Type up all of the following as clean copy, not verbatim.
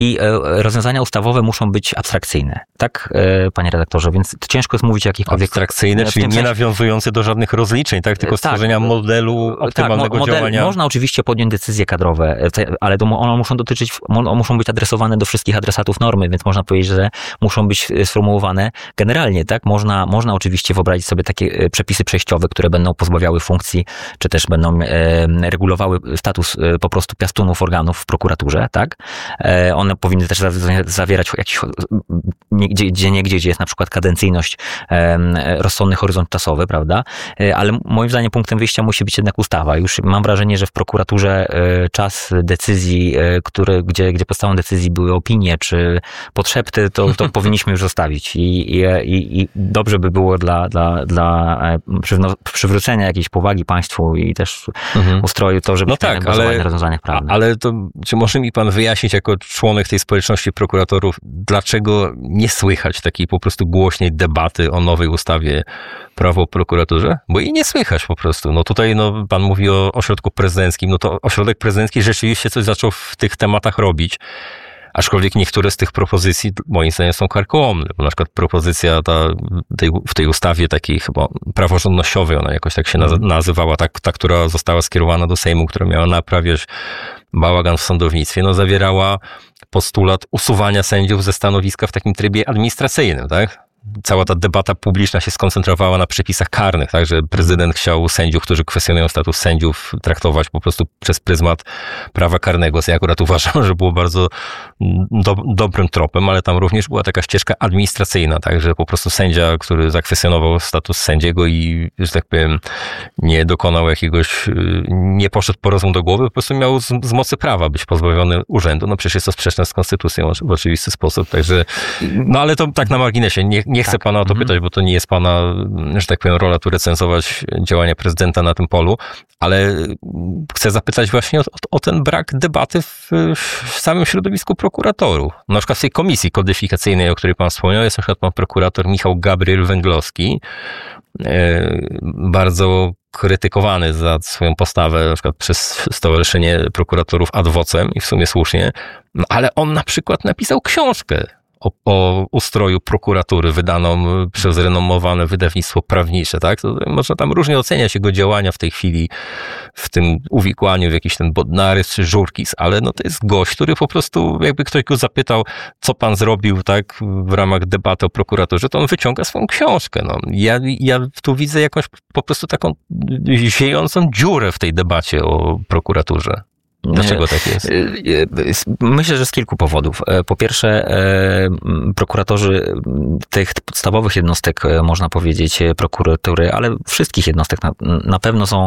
I rozwiązania ustawowe muszą być abstrakcyjne, tak, panie redaktorze? Więc ciężko jest mówić o jakichkolwiek... Abstrakcyjne, czyli nie nawiązujące do żadnych rozliczeń, tak? Tylko stworzenia modelu optymalnego działania. Można oczywiście podjąć decyzje kadrowe, ale one muszą być adresowane do wszystkich adresatów normy, więc można powiedzieć, że muszą być sformułowane generalnie, tak? Można oczywiście wyobrazić sobie takie przepisy przejściowe, które będą pozbawiały funkcji, czy też będą regulowały status po prostu piastunów organów w prokuraturze, tak? One powinny też zawierać jakiś, gdzie jest na przykład kadencyjność, rozsądny horyzont czasowy, prawda? Ale moim zdaniem punktem wyjścia musi być jednak ustawa. Już mam wrażenie, że w prokuraturze czas decyzji, gdzie podstawą decyzji były opinie, czy podszepty, to powinniśmy już zostawić. I dobrze by było dla przywrócenia jakiejś powagi państwu i też ustroju to, żeby bazować na rozwiązaniach prawnych. Ale to, czy może mi pan wyjaśnić jako członek tej społeczności prokuratorów, dlaczego nie słychać takiej po prostu głośnej debaty o nowej ustawie prawo o prokuraturze? Bo jej nie słychać po prostu. No tutaj pan mówi o ośrodku prezydenckim, no to ośrodek prezydencki rzeczywiście coś zaczął w tych tematach robić. Aczkolwiek niektóre z tych propozycji moim zdaniem są karkołomne, bo na przykład propozycja w tej ustawie takiej chyba praworządnościowej, ona jakoś tak się nazywała, ta, która została skierowana do Sejmu, która miała naprawiać bałagan w sądownictwie, zawierała postulat usuwania sędziów ze stanowiska w takim trybie administracyjnym, tak? Cała ta debata publiczna się skoncentrowała na przepisach karnych, tak, że prezydent chciał sędziów, którzy kwestionują status sędziów, traktować po prostu przez pryzmat prawa karnego, co ja akurat uważam, że było bardzo dobrym tropem, ale tam również była taka ścieżka administracyjna, tak, że po prostu sędzia, który zakwestionował status sędziego i, że tak powiem, nie dokonał nie poszedł po rozum do głowy, po prostu miał z mocy prawa być pozbawiony urzędu. No przecież jest to sprzeczne z konstytucją w oczywisty sposób, także, ale to tak na marginesie, nie chcę pana o to pytać, bo to nie jest pana, że tak powiem, rola tu recenzować działania prezydenta na tym polu, ale chcę zapytać właśnie o ten brak debaty w samym środowisku prokuratorów. Na przykład w tej komisji kodyfikacyjnej, o której pan wspomniał, jest na przykład pan prokurator Michał Gabriel Węglowski, bardzo krytykowany za swoją postawę, na przykład przez Stowarzyszenie Prokuratorów ad vocem i w sumie słusznie, ale on na przykład napisał książkę o ustroju prokuratury wydaną przez renomowane wydawnictwo prawnicze, tak? To można tam różnie oceniać jego działania w tej chwili, w tym uwikłaniu w jakiś ten Bodnarys czy Żurkis, ale to jest gość, który po prostu, jakby ktoś go zapytał, co pan zrobił, tak, w ramach debaty o prokuraturze, to on wyciąga swoją książkę, Ja tu widzę jakąś po prostu taką ziejącą dziurę w tej debacie o prokuraturze. Dlaczego tak jest? Myślę, że z kilku powodów. Po pierwsze, prokuratorzy tych podstawowych jednostek, można powiedzieć, prokuratury, ale wszystkich jednostek na pewno są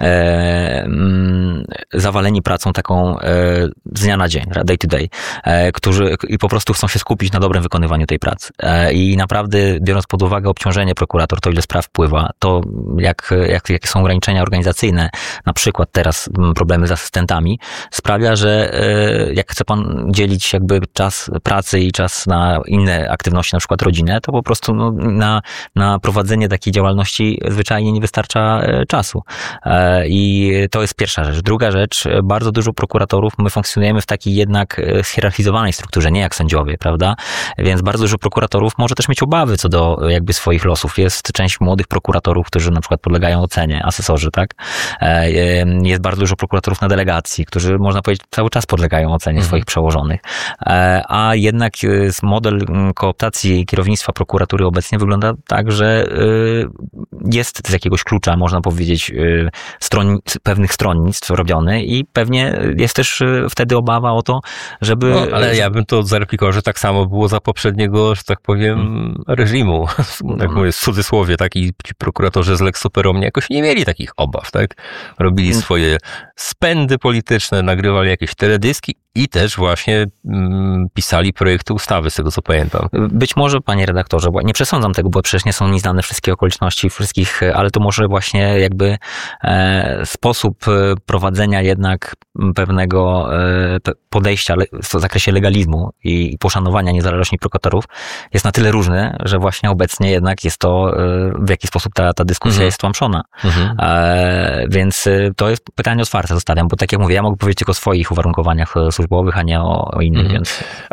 zawaleni pracą taką z dnia na dzień, day to day, którzy i po prostu chcą się skupić na dobrym wykonywaniu tej pracy. I naprawdę, biorąc pod uwagę obciążenie prokurator, to ile spraw wpływa, to jakie są ograniczenia organizacyjne, na przykład teraz problemy z asystentami, sprawia, że jak chce pan dzielić jakby czas pracy i czas na inne aktywności, na przykład rodzinę, to po prostu na prowadzenie takiej działalności zwyczajnie nie wystarcza czasu. I to jest pierwsza rzecz. Druga rzecz, bardzo dużo prokuratorów, my funkcjonujemy w takiej jednak zhierarchizowanej strukturze, nie jak sędziowie, prawda? Więc bardzo dużo prokuratorów może też mieć obawy co do jakby swoich losów. Jest część młodych prokuratorów, którzy na przykład podlegają ocenie, asesorzy, tak? Jest bardzo dużo prokuratorów na delegacji, którzy, można powiedzieć, cały czas podlegają ocenie swoich przełożonych. A jednak model kooptacji kierownictwa prokuratury obecnie wygląda tak, że jest z jakiegoś klucza, można powiedzieć, pewnych stronnictw robiony i pewnie jest też wtedy obawa o to, żeby... ale ja bym to zareplikował, że tak samo było za poprzedniego, że tak powiem, reżimu. Tak mówię, w cudzysłowie, tak? I ci prokuratorzy z Lex Superomnia jakoś nie mieli takich obaw, tak? Robili swoje spędy polityczne, nagrywali jakieś teledyski i też właśnie pisali projekty ustawy, z tego co pamiętam. Być może, panie redaktorze, nie przesądzam tego, bo przecież nie są mi znane wszystkie okoliczności, ale to może właśnie jakby sposób prowadzenia jednak pewnego podejścia w zakresie legalizmu i poszanowania niezależności prokuratorów jest na tyle różny, że właśnie obecnie jednak jest to, w jaki sposób ta dyskusja jest tłamszona. Więc to jest pytanie otwarte, zostawiam, bo tak jak mówię, ja mogę powiedzieć tylko o swoich uwarunkowaniach służby służbowych, a nie o innych, więc...